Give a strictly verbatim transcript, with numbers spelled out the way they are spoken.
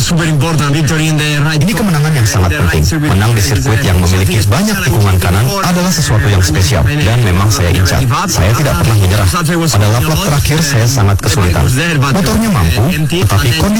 Ini kemenangan yang sangat penting. Menang di sirkuit yang memiliki banyak tikungan kanan adalah sesuatu yang spesial, dan memang saya incar. Saya tidak pernah menyerah. Pada lap-lap terakhir saya sangat kesulitan. Motornya mampu, tetapi kondisi